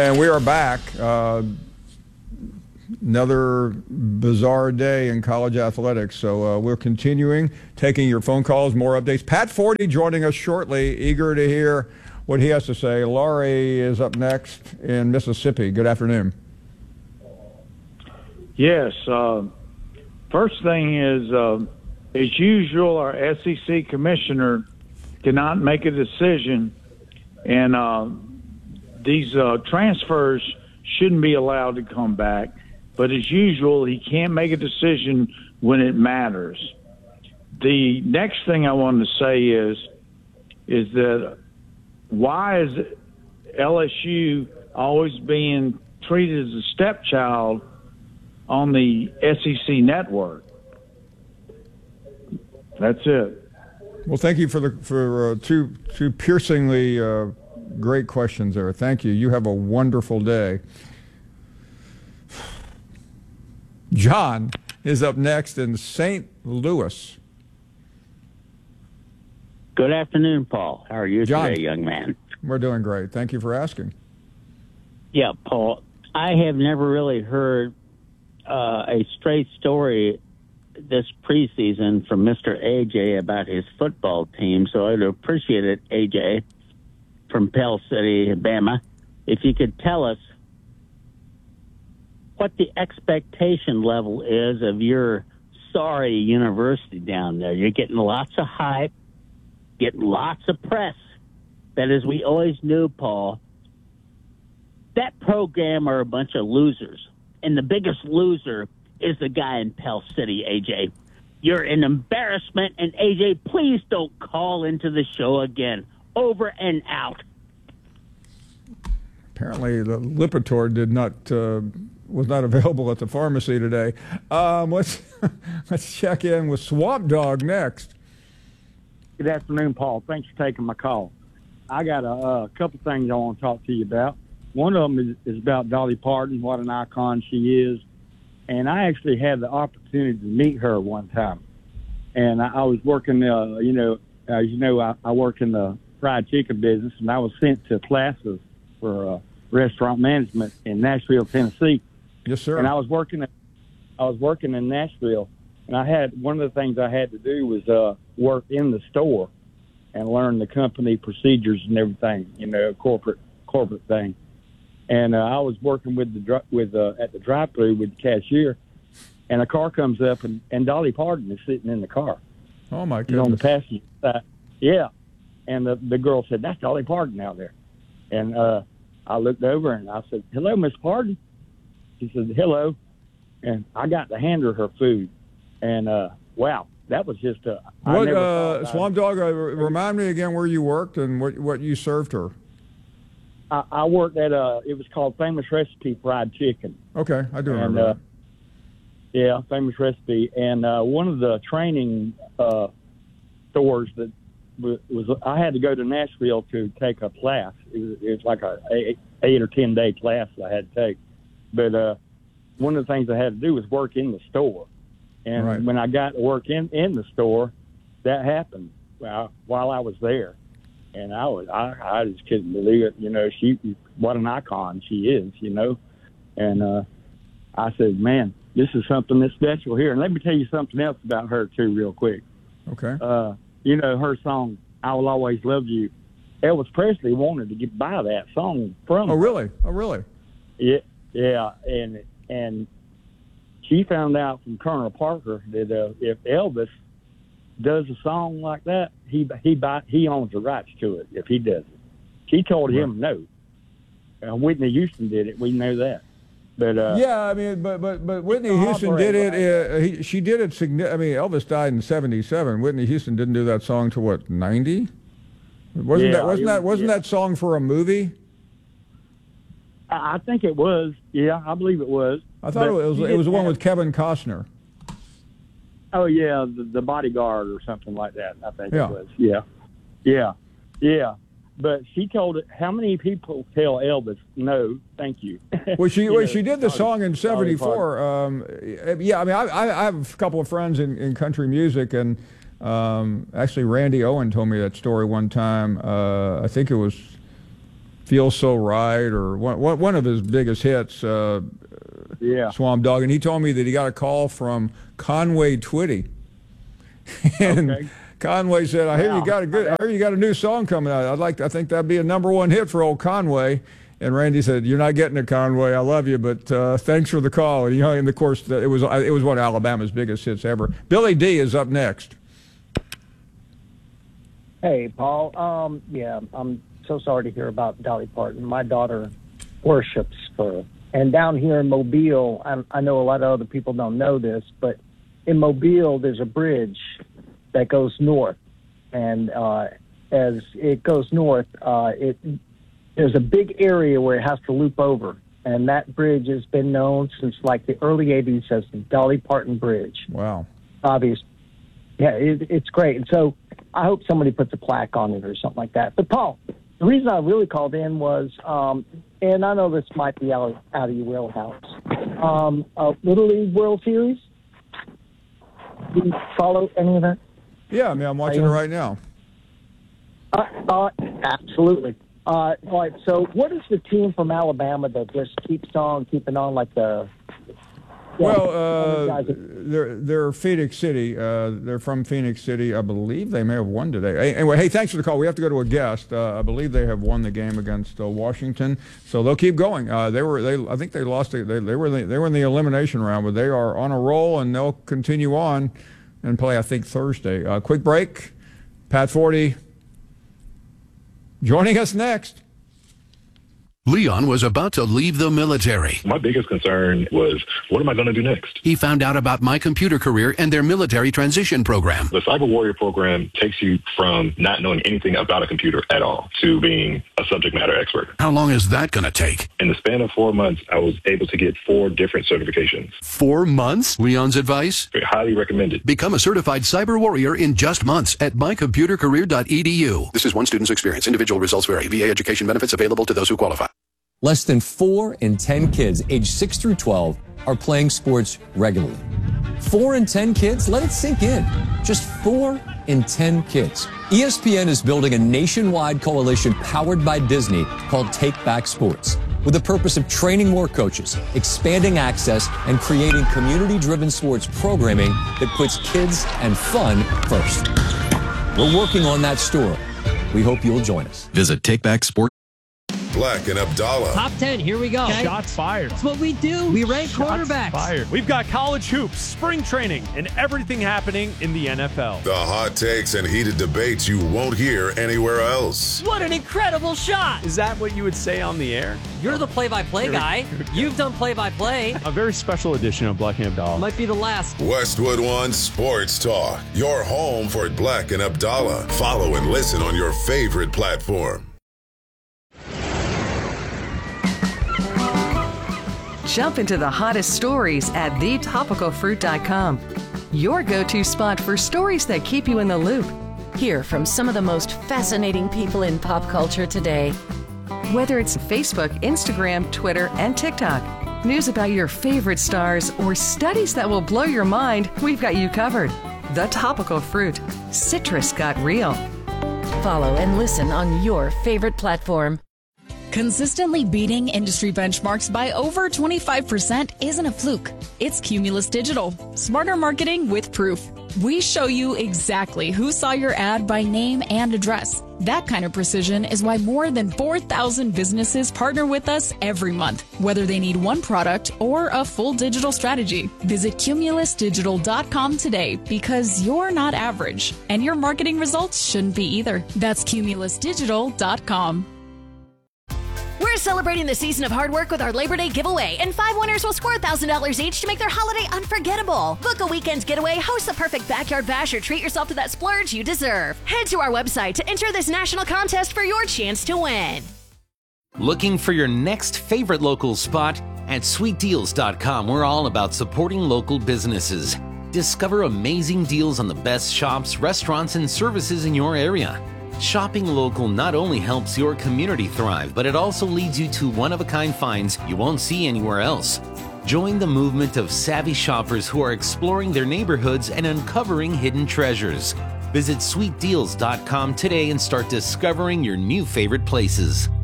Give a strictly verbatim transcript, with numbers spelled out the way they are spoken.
And we are back. Uh, another bizarre day in college athletics. So uh, we're continuing taking your phone calls, more updates. Pat Forty joining us shortly, eager to hear what he has to say. Laurie is up next in Mississippi. Good afternoon. Yes. Uh, first thing is, uh, as usual, our S E C commissioner cannot make a decision, and uh, these uh, transfers shouldn't be allowed to come back. But as usual, he can't make a decision when it matters. The next thing I wanted to say is, is that why is L S U always being treated as a stepchild on the S E C network? That's it. Well, thank you for the for uh, two two piercingly uh, great questions there. Thank you. You have a wonderful day. John is up next in Saint Louis. Good afternoon, Paul. How are you John, today, young man? We're doing great. Thank you for asking. Yeah, Paul. I have never really heard uh, a straight story this preseason from Mister A J about his football team, so I'd appreciate it, A J, from Pell City, Alabama, if you could tell us what the expectation level is of your sorry university down there. You're getting lots of hype, getting lots of press. That as we always knew, Paul, that program are a bunch of losers. And the biggest loser is the guy in Pell City, A J. You're an embarrassment, and A J, please don't call into the show again. Over and out. Apparently, the Lipitor did not uh, was not available at the pharmacy today. Um, let's let's check in with Swamp Dog next. Good afternoon, Paul. Thanks for taking my call. I got a, a couple things I want to talk to you about. One of them is, is about Dolly Parton, what an icon she is. And I actually had the opportunity to meet her one time. And I, I was working, uh, you know, as you know, I, I work in the fried chicken business, and I was sent to classes for uh, restaurant management in Nashville, Tennessee. Yes, sir. And I was working, I was working in Nashville, and I had one of the things I had to do was uh, work in the store and learn the company procedures and everything, you know, corporate corporate thing. And uh, I was working with the dri- with uh, at the drive-thru with the cashier, and a car comes up, and, and Dolly Parton is sitting in the car. Oh my She's goodness! on the passenger side. Yeah, and the the girl said, "That's Dolly Parton out there." And uh, I looked over and I said, "Hello, Miss Parton." She said, "Hello," and I got to hand her her food, and uh, wow, that was just a. I What never uh, thought Swamp Dog? Uh, remind me again where you worked and what what you served her. I, I worked at a. It was called Famous Recipe Fried Chicken. Okay, I do And, remember. uh, that. Yeah, Famous Recipe, and uh, one of the training uh, stores that was, was I had to go to Nashville to take a class. It was, it was like a eight, eight or ten day class I had to take. But uh, one of the things I had to do was work in the store, and Right. when I got to work in, in the store, that happened while while I was there, and I was I, I just couldn't believe it. You know, she what an icon she is. You know, and uh, I said, man, this is something that's special here. And let me tell you something else about her, too, real quick. Okay. Uh, you know, her song, I Will Always Love You, Elvis Presley wanted to get by that song from Oh, her. really? Oh, really? Yeah, yeah. And and she found out from Colonel Parker that uh, if Elvis does a song like that, he he buy, he owns the rights to it if he does it. She told him no. Uh, Whitney Houston did it. We know that. But, uh, yeah, I mean, but but but Whitney Houston did it. Uh, he, she did it. Signi- I mean, Elvis died in seventy-seven. Whitney Houston didn't do that song till what, ninety? Wasn't Yeah, that wasn't it- that wasn't yeah. that song for a movie? I I think it was. Yeah, I believe it was. I thought But it was he it was the didn't one have- with Kevin Costner. Oh yeah, the, the Bodyguard or something like that. I think Yeah. it was. Yeah, yeah, yeah. But she told it. How many people tell Elvis no, thank you? Well, she You well, know, she did the Dolly- song in Dolly seventy-four. Um, yeah, I mean, I, I I have a couple of friends in, in country music, and um, actually Randy Owen told me that story one time. Uh, I think it was Feels So Right, or one, one of his biggest hits, uh, Yeah. Swamp Dog. And he told me that he got a call from Conway Twitty. and Okay. Conway said, I hear Wow. you got a good, I hear you got a new song coming out. I'd like to, I think that'd be a number one hit for old Conway. And Randy said, "You're not getting it, Conway. I love you, but uh, thanks for the call." And, you know, and of course, it was it was one of Alabama's biggest hits ever. Billy D is up next. Hey, Paul. Um, yeah, I'm so sorry to hear about Dolly Parton. My daughter worships her. And down here in Mobile, I, I know a lot of other people don't know this, but in Mobile, there's a bridge that goes north. And uh, as it goes north, uh, it there's a big area where it has to loop over. And that bridge has been known since like the early eighties as the Dolly Parton Bridge. Wow. Obviously. Yeah, it, it's great. And so I hope somebody puts a plaque on it or something like that. But, Paul, the reason I really called in was, um, and I know this might be out, out of your wheelhouse, um, uh, Little League World Series. Do you follow any of that? Yeah, I mean, I'm watching it right now. Uh, uh, absolutely. Uh, all right, so what is the team from Alabama that just keeps on keeping on like the... Well, uh, they're they're Phoenix City. Uh, they're from Phoenix City. I believe they may have won today. Anyway, hey, thanks for the call. We have to go to a guest. Uh, I believe they have won the game against uh, Washington, so they'll keep going. Uh, they were they I think they lost. They they were the, they were in the elimination round, but they are on a roll and they'll continue on and play. I think Thursday. Uh, quick break. Pat Forty joining us next. Leon was about to leave the military. My biggest concern was, what am I going to do next? He found out about My Computer Career and their military transition program. The Cyber Warrior program takes you from not knowing anything about a computer at all to being a subject matter expert. How long is that going to take? In the span of four months, I was able to get four different certifications. Four months? Leon's advice? Highly recommended. Become a certified cyber warrior in just months at my computer career dot e d u. This is one student's experience. Individual results vary. V A education benefits available to those who qualify. Less than four in ten kids aged six through twelve are playing sports regularly. Four in ten kids? Let it sink in. Just four in ten kids. E S P N is building a nationwide coalition powered by Disney called Take Back Sports, with the purpose of training more coaches, expanding access, and creating community-driven sports programming that puts kids and fun first. We're working on that story. We hope you'll join us. Visit Take Back Sports. Black and Abdallah. Top ten, here we go. Okay? Shots fired. That's what we do. We rank Shots quarterbacks. Fired. We've got college hoops, spring training, and everything happening in the N F L. The hot takes and heated debates you won't hear anywhere else. What an incredible shot. Is that what you would say on the air? You're the play-by-play guy. You've done play-by-play. A very special edition of Black and Abdallah. Might be the last. Westwood One Sports Talk. Your home for Black and Abdallah. Follow and listen on your favorite platform. Jump into the hottest stories at the topical fruit dot com. Your go-to spot for stories that keep you in the loop. Hear from some of the most fascinating people in pop culture today. Whether it's Facebook, Instagram, Twitter, and TikTok, news about your favorite stars, or studies that will blow your mind, we've got you covered. The Topical Fruit. Citrus got real. Follow and listen on your favorite platform. Consistently beating industry benchmarks by over twenty-five percent isn't a fluke. It's Cumulus Digital. Smarter marketing with proof. We show you exactly who saw your ad by name and address. That kind of precision is why more than four thousand businesses partner with us every month, whether they need one product or a full digital strategy. Visit cumulus digital dot com today, because you're not average, and your marketing results shouldn't be either. That's cumulus digital dot com. We're celebrating the season of hard work with our Labor Day giveaway, and five winners will score one thousand dollars each to make their holiday unforgettable. Book a weekend getaway, host the perfect backyard bash, or treat yourself to that splurge you deserve. Head to our website to enter this national contest for your chance to win. Looking for your next favorite local spot? At sweet deals dot com, we're all about supporting local businesses. Discover amazing deals on the best shops, restaurants, and services in your area. Shopping local not only helps your community thrive, but it also leads you to one-of-a-kind finds you won't see anywhere else. Join the movement of savvy shoppers who are exploring their neighborhoods and uncovering hidden treasures. Visit sweet deals dot com today and start discovering your new favorite places.